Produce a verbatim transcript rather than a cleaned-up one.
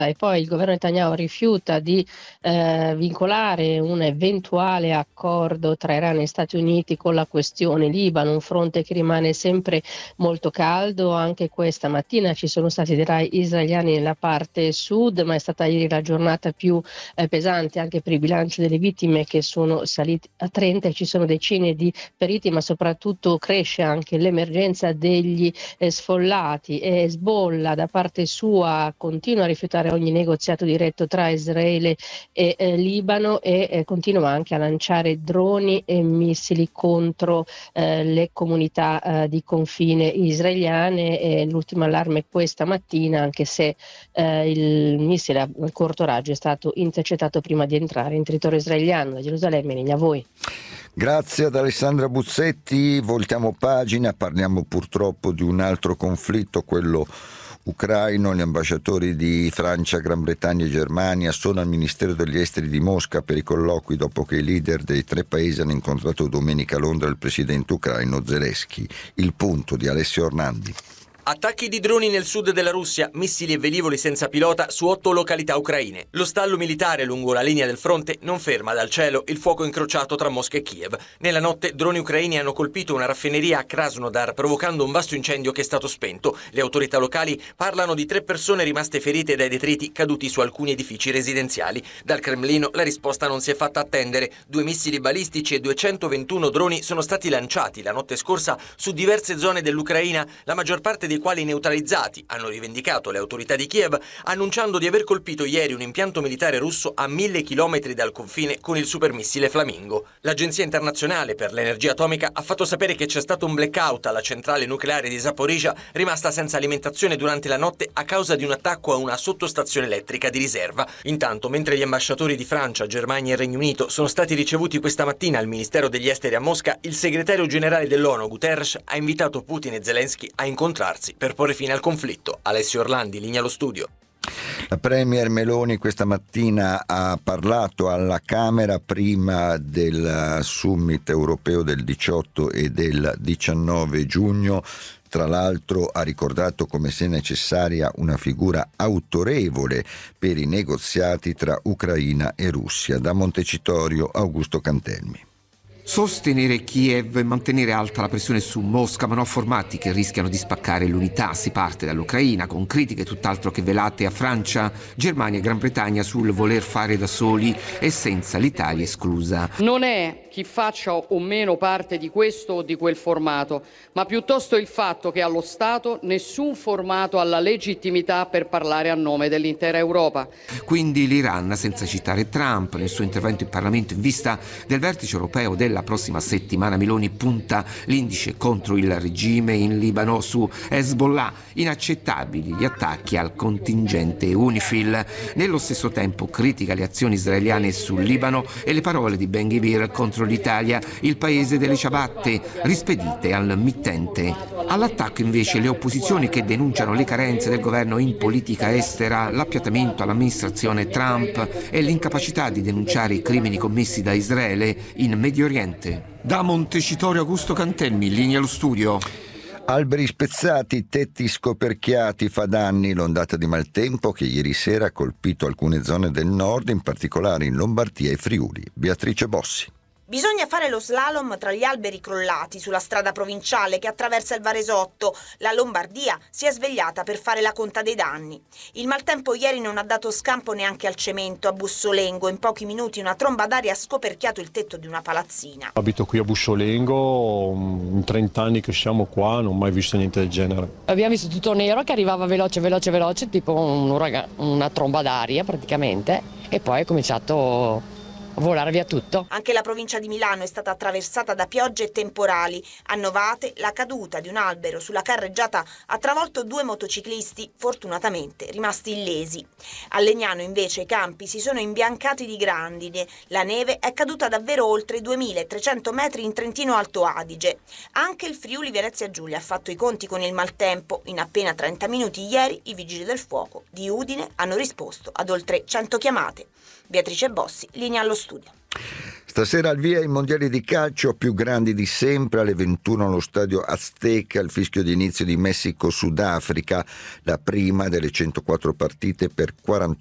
e poi il governo Netanyahu rifiuta di eh, vincolare un eventuale accordo tra Iran e Stati Uniti con la questione Libano, un fronte che rimane sempre molto caldo. Anche questa mattina ci sono stati dei raid israeliani nella parte sud, ma è stata ieri la giornata più eh, pesante anche per il bilancio delle vittime, che sono saliti a trenta e ci sono decine di feriti, ma soprattutto cresce anche l'emergenza degli eh, sfollati. E Hezbollah da parte sua continua a rifiutare ogni negoziato diretto tra Israele e eh, Libano e eh, continua anche a lanciare droni e missili contro eh, le comunità eh, di confine israeliane. E l'ultimo allarme questa mattina, anche se eh, il missile a corto raggio è stato intercettato prima di entrare in territorio israeliano. Da Gerusalemme, linea a voi. Grazie ad Alessandra Buzzetti. Voltiamo pagina, parliamo purtroppo di un altro conflitto, quello ucraino. Gli ambasciatori di Francia, Gran Bretagna e Germania sono al Ministero degli Esteri di Mosca per i colloqui dopo che i leader dei tre paesi hanno incontrato domenica a Londra il presidente ucraino Zelensky. Il punto di Alessio Ornandi. Attacchi di droni nel sud della Russia, missili e velivoli senza pilota su otto località ucraine. Lo stallo militare lungo la linea del fronte non ferma dal cielo il fuoco incrociato tra Mosca e Kiev. Nella notte droni ucraini hanno colpito una raffineria a Krasnodar, provocando un vasto incendio che è stato spento. Le autorità locali parlano di tre persone rimaste ferite dai detriti caduti su alcuni edifici residenziali. Dal Cremlino la risposta non si è fatta attendere. Due missili balistici e duecentoventuno droni sono stati lanciati la notte scorsa su diverse zone dell'Ucraina, la maggior parte dei quali neutralizzati, hanno rivendicato le autorità di Kiev, annunciando di aver colpito ieri un impianto militare russo a mille chilometri dal confine con il supermissile Flamingo. L'Agenzia internazionale per l'energia atomica ha fatto sapere che c'è stato un blackout alla centrale nucleare di Zaporizhzhia, rimasta senza alimentazione durante la notte a causa di un attacco a una sottostazione elettrica di riserva. Intanto, mentre gli ambasciatori di Francia, Germania e Regno Unito sono stati ricevuti questa mattina al Ministero degli Esteri a Mosca, il segretario generale dell'ONU, Guterres, ha invitato Putin e Zelensky a incontrarsi per porre fine al conflitto. Alessio Orlandi, linea allo studio. La Premier Meloni questa mattina ha parlato alla Camera prima del summit europeo del diciotto e del diciannove giugno. Tra l'altro ha ricordato come sia necessaria una figura autorevole per i negoziati tra Ucraina e Russia. Da Montecitorio, Augusto Cantelmi. Sostenere Kiev e mantenere alta la pressione su Mosca, ma non formati che rischiano di spaccare l'unità. Si parte dall'Ucraina con critiche tutt'altro che velate a Francia, Germania e Gran Bretagna sul voler fare da soli e senza l'Italia esclusa. Non è chi faccia o meno parte di questo o di quel formato, ma piuttosto il fatto che allo Stato nessun formato ha la legittimità per parlare a nome dell'intera Europa. Quindi l'Iran, senza citare Trump nel suo intervento in Parlamento in vista del vertice europeo della prossima settimana. Meloni punta l'indice contro il regime in Libano su Hezbollah. Inaccettabili gli attacchi al contingente UNIFIL. Nello stesso tempo critica le azioni israeliane sul Libano e le parole di Ben Gvir contro l'Italia, il paese delle ciabatte, rispedite al mittente. All'attacco invece le opposizioni che denunciano le carenze del governo in politica estera, l'appiattamento all'amministrazione Trump e l'incapacità di denunciare i crimini commessi da Israele in Medio Oriente. Da Montecitorio, Augusto Cantelmi, linea allo studio. Alberi spezzati, tetti scoperchiati, fa danni l'ondata di maltempo che ieri sera ha colpito alcune zone del nord, in particolare in Lombardia e Friuli. Beatrice Bossi. Bisogna fare lo slalom tra gli alberi crollati sulla strada provinciale che attraversa il Varesotto. La Lombardia si è svegliata per fare la conta dei danni. Il maltempo ieri non ha dato scampo neanche al cemento a Bussolengo. In pochi minuti una tromba d'aria ha scoperchiato il tetto di una palazzina. Abito qui a Bussolengo, in trenta anni che siamo qua, non ho mai visto niente del genere. Abbiamo visto tutto nero che arrivava veloce, veloce, veloce, tipo un uragano, una tromba d'aria praticamente, e poi è cominciato volare via tutto. Anche la provincia di Milano è stata attraversata da piogge e temporali. A Novate la caduta di un albero sulla carreggiata ha travolto due motociclisti, fortunatamente rimasti illesi. A Legnano invece i campi si sono imbiancati di grandine. La neve è caduta davvero oltre i duemilatrecento metri in Trentino Alto Adige. Anche il Friuli Venezia Giulia ha fatto i conti con il maltempo. In appena trenta minuti ieri i vigili del fuoco di Udine hanno risposto ad oltre cento chiamate. Beatrice Bossi, linea allo studio. Stasera al via i mondiali di calcio più grandi di sempre, alle ventuno allo stadio Azteca, il fischio di inizio di Messico-Sudafrica, la prima delle centoquattro partite per quarantotto